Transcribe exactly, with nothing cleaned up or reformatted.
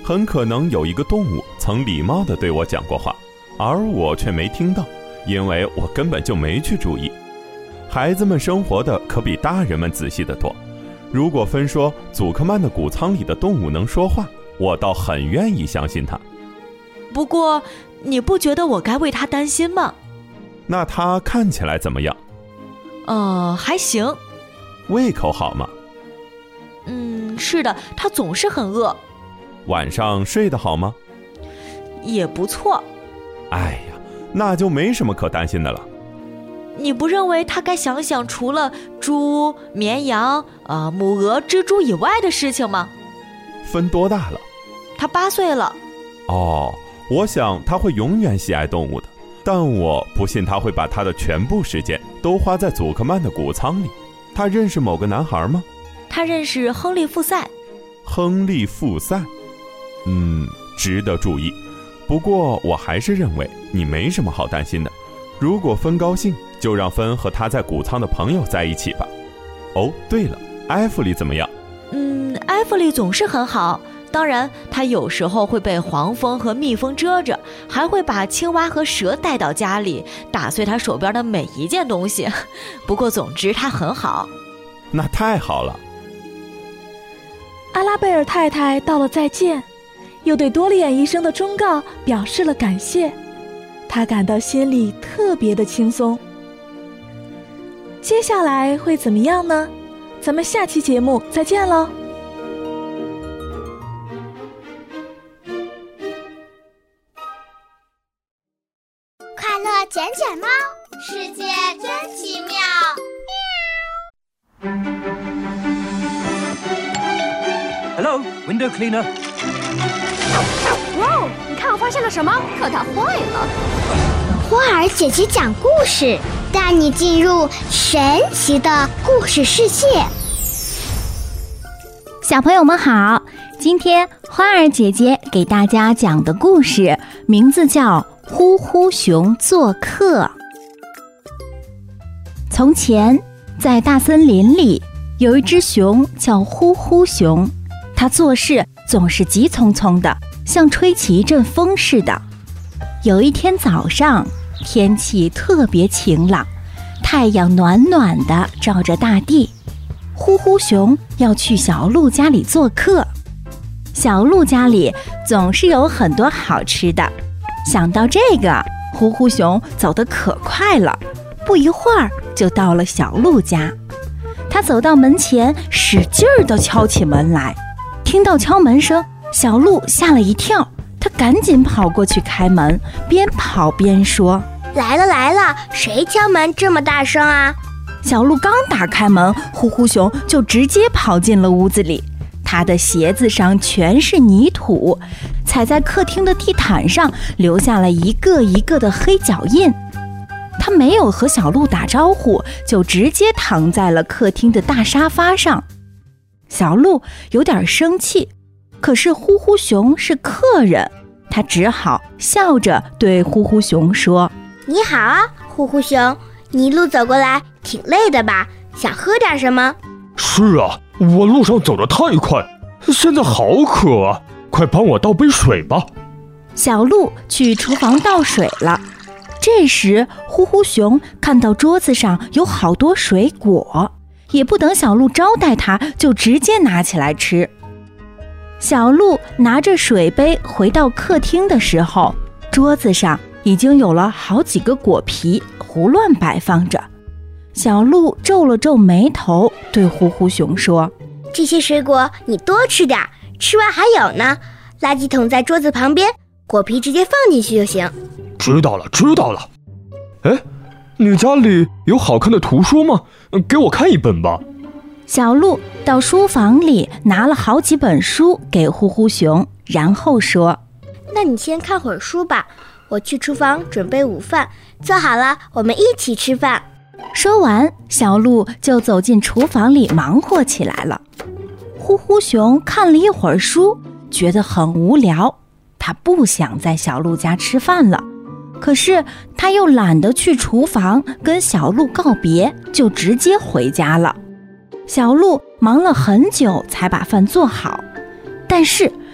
很可能有一个动物曾礼貌地对我讲过话，而我却没听到，因为我根本就没去注意。孩子们生活的可比大人们仔细得多。如果分说祖克曼的谷仓里的动物能说话，我倒很愿意相信他。 不过，你不觉得我该为他担心吗？ 那他看起来怎么样？ 呃，还行。 胃口好吗？ 嗯，是的，他总是很饿。 晚上睡得好吗？ 也不错。 哎呀，那就没什么可担心的了。 你不认为他该想想除了猪、绵羊、呃、母鹅、蜘蛛以外的事情吗？ 芬多大了？ 他八岁了。 哦，我想他会永远喜爱动物的，但我不信他会把他的全部时间都花在祖克曼的谷仓里。他认识某个男孩吗？ 他认识亨利·富塞。 亨利·富塞，嗯，值得注意。不过我还是认为你没什么好担心的。如果芬高兴，就让芬和他在谷仓的朋友在一起吧。哦，对了，艾弗里怎么样？ 嗯，艾弗里总是很好。当然，他有时候会被黄蜂和蜜蜂蛰着，还会把青蛙和蛇带到家里，打碎他手边的每一件东西。不过总之他很好。 那太好了。 阿拉贝尔太太道了再见，又对多利安医生的忠告表示了感谢。她感到心里特别的轻松。接下来会怎么样呢？咱们下期节目再见喽。 快乐捡捡猫，世界真奇妙。 Hello, window cleaner. 哇哦，你看我发现了什么？可它坏了。 花儿姐姐讲故事，带你进入神奇的故事世界。 小朋友们好，今天花儿姐姐给大家讲的故事名字叫呼呼熊做客。从前，在大森林里有一只熊叫呼呼熊，它做事总是急匆匆的，像吹起一阵风似的。有一天早上，天气特别晴朗，太阳暖暖的照着大地。呼呼熊要去小鹿家里做客，小鹿家里总是有很多好吃的。想到这个，呼呼熊走得可快了，不一会儿就到了小鹿家。他走到门前，使劲儿地敲起门来。听到敲门声，小鹿吓了一跳，他赶紧跑过去开门，边跑边说： 来了来了，谁敲门这么大声啊？ 小鹿刚打开门，呼呼熊就直接跑进了屋子里。他的鞋子上全是泥土，踩在客厅的地毯上留下了一个一个的黑脚印。他没有和小鹿打招呼，就直接躺在了客厅的大沙发上。小鹿有点生气，可是呼呼熊是客人，他只好笑着对呼呼熊说： 你好啊，呼呼熊，你一路走过来挺累的吧？想喝点什么？ 是啊，我路上走得太快，现在好渴啊，快帮我倒杯水吧。 小鹿去厨房倒水了。这时呼呼熊看到桌子上有好多水果，也不等小鹿招待他，就直接拿起来吃。小鹿拿着水杯回到客厅的时候，桌子上已经有了好几个果皮胡乱摆放着。小鹿皱了皱眉头，对呼呼熊说： 这些水果你多吃点，吃完还有呢，垃圾桶在桌子旁边，果皮直接放进去就行。 知道了知道了。哎，你家里有好看的图书吗？给我看一本吧。 小鹿到书房里拿了好几本书给呼呼熊，然后说： 那你先看会儿书吧，我去厨房准备午饭，做好了我们一起吃饭。 说完，小鹿就走进厨房里忙活起来了。呼呼熊看了一会儿书，觉得很无聊，他不想在小鹿家吃饭了。可是他又懒得去厨房跟小鹿告别，就直接回家了。小鹿忙了很久才把饭做好，但是